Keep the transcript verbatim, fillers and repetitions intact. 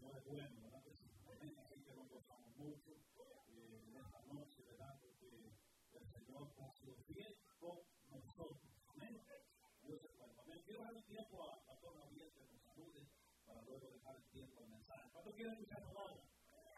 Señor es bueno, ¿verdad? Así que nos gozamos mucho eh, en esta noche, ¿verdad? Porque el Señor ha sido fiel con nosotros. Amén. Dios es bueno. Amén. Quiero dar un tiempo a Pastor Javier que nos salude para luego dejar el tiempo al mensaje. ¿Cuántos quieren escuchar palabra?